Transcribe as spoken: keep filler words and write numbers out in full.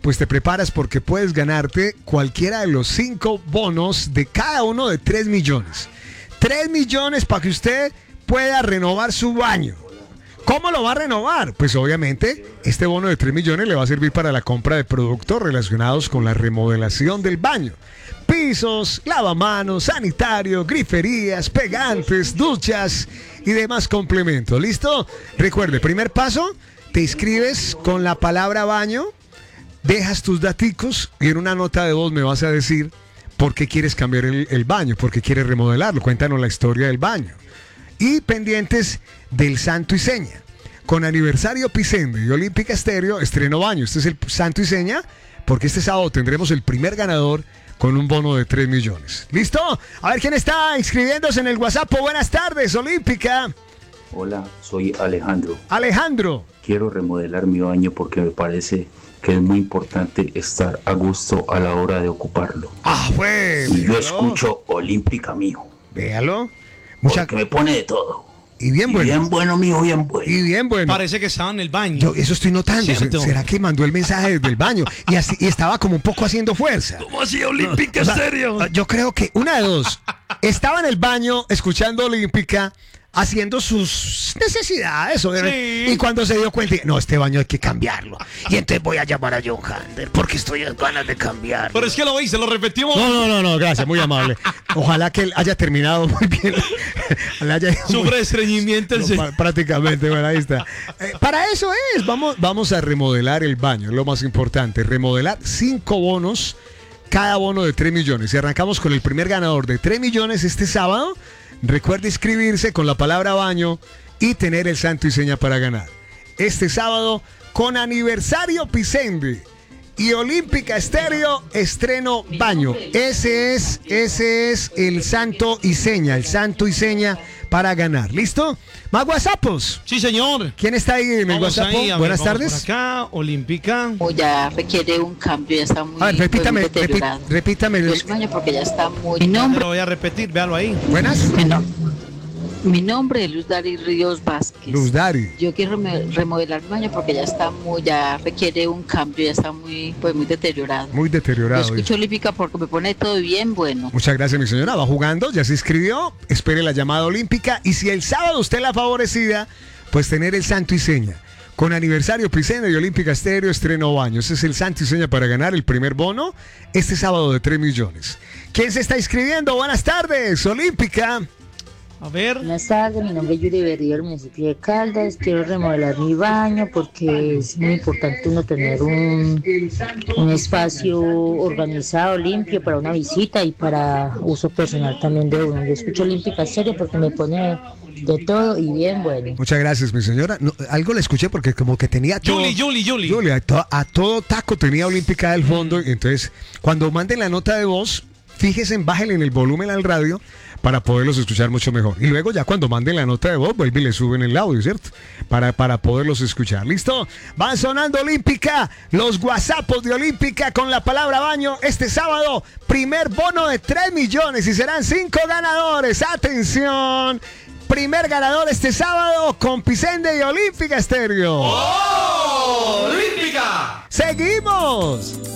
pues te preparas porque puedes ganarte cualquiera de los cinco bonos de cada uno de tres millones. tres millones para que usted pueda renovar su baño. ¿Cómo lo va a renovar? Pues obviamente este bono de tres millones le va a servir para la compra de productos relacionados con la remodelación del baño. Pisos, lavamanos, sanitario, griferías, pegantes, duchas y demás complementos. ¿Listo? Recuerde, primer paso, te inscribes con la palabra baño, dejas tus daticos y en una nota de voz me vas a decir por qué quieres cambiar el, el baño, por qué quieres remodelarlo. Cuéntanos la historia del baño. Y pendientes del Santo y Seña. Con aniversario Pisende y Olímpica Estéreo, estreno baño. Este es el Santo y Seña, porque este sábado tendremos el primer ganador con un bono de tres millones. ¿Listo? A ver quién está inscribiéndose en el WhatsApp. Buenas tardes, Olímpica. Hola, soy Alejandro. Alejandro. Quiero remodelar mi baño porque me parece que es muy importante estar a gusto a la hora de ocuparlo. Ah, pues. Y yo escucho Olímpica, mijo. Véalo. Mucha... Porque me pone de todo. Y bien y bueno. bien bueno, mijo, bien bueno. Y bien bueno. Parece que estaba en el baño. Yo eso estoy notando. ¿Cierto? ¿Será que mandó el mensaje desde el baño? Y, así, y estaba como un poco haciendo fuerza. ¿Cómo así, Olímpica, No, o sea, serio? Yo creo que una de dos. Estaba en el baño escuchando Olímpica, haciendo sus necesidades. Sí. Y cuando se dio cuenta, no, este baño hay que cambiarlo. Y entonces voy a llamar a John Hander porque estoy en ganas de cambiarlo. Pero es que lo hice, lo repetimos. No, no, no, no, gracias, muy amable. Ojalá que él haya terminado muy bien. Haya ido Sufre muy- estreñimiento el no, señor. pa- prácticamente, bueno, ahí está. Eh, para eso es, vamos, vamos a remodelar el baño, es lo más importante. Remodelar cinco bonos, cada bono de tres millones. Y arrancamos con el primer ganador de tres millones este sábado. Recuerde inscribirse con la palabra baño y tener el Santo y Seña para ganar. Este sábado, con aniversario Pisende y Olímpica Estéreo, estreno baño. Ese es, ese es el Santo y Seña, el Santo y Seña para ganar. ¿Listo? ¿Más WhatsAppos? Sí, señor. ¿Quién está ahí en el Vamos WhatsApp? ahí, a ver, Buenas vamos tardes. por acá, Olímpica. O ya requiere un cambio, ya está muy, A ver, repítame, muy deteriorado. repi- repítame. Yo su baño porque ya está muy... Mi Te nombre, lo voy a repetir, véalo ahí. Buenas. mi, no- mi nombre es Luz Dari Ríos Vázquez. Luz Dari. Yo quiero remo- remodelar mi baño porque ya está muy, ya requiere un cambio, ya está muy, pues muy deteriorado. Muy Yo deteriorado. escucho Olímpica porque me pone todo bien bueno. Muchas gracias, mi señora. Va jugando, ya se inscribió. Espere la llamada olímpica. Y si el sábado usted es la favorecida, pues tener el Santo y Seña. Con aniversario Pisende y Olímpica Estéreo, estreno baño. Ese es el Santo y Seña para ganar el primer bono este sábado de tres millones. ¿Quién se está inscribiendo? Buenas tardes, Olímpica. A ver. Buenas tardes, mi nombre es Yuri Berrío del municipio de Caldas. Quiero remodelar mi baño porque es muy importante uno tener un, un espacio organizado, limpio para una visita y para uso personal también de uno. Yo escucho Olímpica Serio porque me pone de todo y bien bueno. Muchas gracias, mi señora. No, algo le escuché porque como que tenía todo... Yuli, Yuli, Yuli. Yuli, a, to- a todo taco tenía Olímpica del fondo. Y entonces, cuando manden la nota de voz, fíjense, bájenle en el volumen al radio para poderlos escuchar mucho mejor. Y luego ya cuando manden la nota de voz, vuelve y le suben el audio, ¿cierto? Para, para poderlos escuchar. ¿Listo? Van sonando Olímpica, los WhatsAppos de Olímpica con la palabra baño. Este sábado, primer bono de tres millones y serán cinco ganadores. ¡Atención! Primer ganador este sábado con Pisende y Olímpica Estéreo. ¡Oh! ¡Olímpica! ¡Seguimos!